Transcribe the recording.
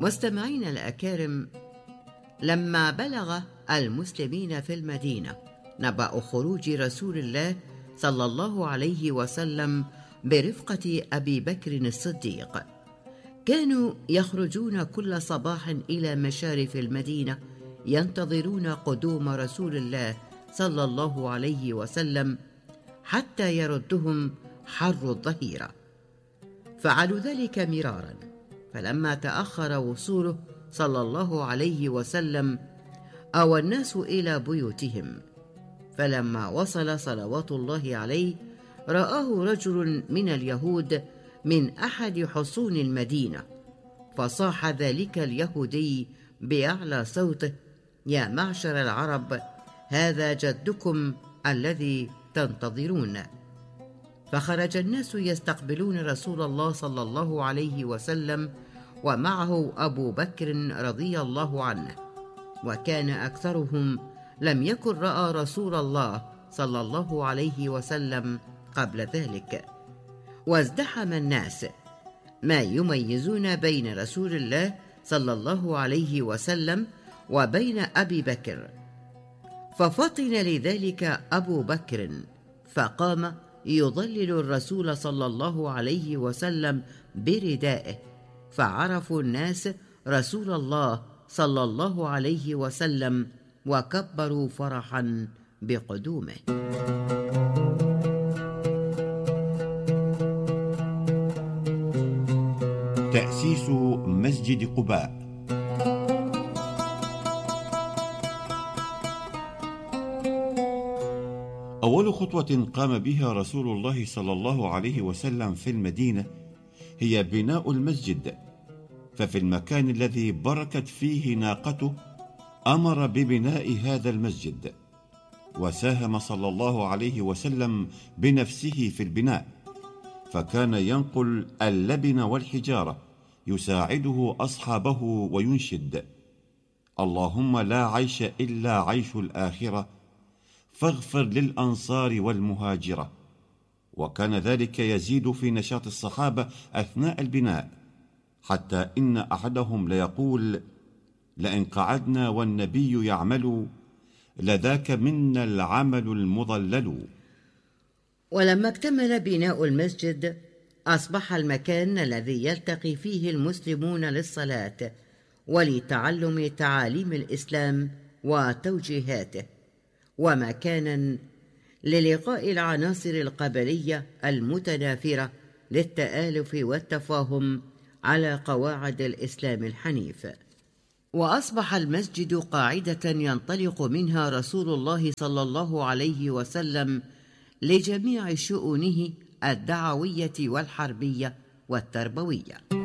مستمعين الأكارم، لما بلغ المسلمين في المدينة نبأ خروج رسول الله صلى الله عليه وسلم برفقة أبي بكر الصديق، كانوا يخرجون كل صباح إلى مشارف المدينة ينتظرون قدوم رسول الله صلى الله عليه وسلم حتى يردهم حر الظهيرة. فعلوا ذلك مرارا، فلما تأخر وصوله صلى الله عليه وسلم أوى الناس إلى بيوتهم، فلما وصل صلوات الله عليه رآه رجل من اليهود من أحد حصون المدينة، فصاح ذلك اليهودي بأعلى صوته: يا معشر العرب، هذا جدكم الذي تنتظرون. فخرج الناس يستقبلون رسول الله صلى الله عليه وسلم، ومعه أبو بكر رضي الله عنه، وكان أكثرهم لم يكن رأى رسول الله صلى الله عليه وسلم قبل ذلك. وازدحم الناس ما يميزون بين رسول الله صلى الله عليه وسلم وبين أبي بكر، ففطن لذلك أبو بكر فقام يضلل الرسول صلى الله عليه وسلم بردائه، فعرفوا الناس رسول الله صلى الله عليه وسلم وكبروا فرحا بقدومه. تأسيس مسجد قباء. أول خطوة قام بها رسول الله صلى الله عليه وسلم في المدينة هي بناء المسجد، ففي المكان الذي بركت فيه ناقته أمر ببناء هذا المسجد، وساهم صلى الله عليه وسلم بنفسه في البناء، فكان ينقل اللبن والحجارة يساعده أصحابه وينشد: اللهم لا عيش إلا عيش الآخرة، فاغفر للأنصار والمهاجرة. وكان ذلك يزيد في نشاط الصحابة أثناء البناء، حتى إن أحدهم ليقول: لئن قعدنا والنبي يعمل لذاك منا العمل المضلل. ولما اكتمل بناء المسجد أصبح المكان الذي يلتقي فيه المسلمون للصلاة ولتعلم تعاليم الإسلام وتوجيهاته، ومكانا للقاء العناصر القبلية المتنافرة للتآلف والتفاهم على قواعد الإسلام الحنيف. وأصبح المسجد قاعدة ينطلق منها رسول الله صلى الله عليه وسلم لجميع شؤونه الدعوية والحربية والتربوية.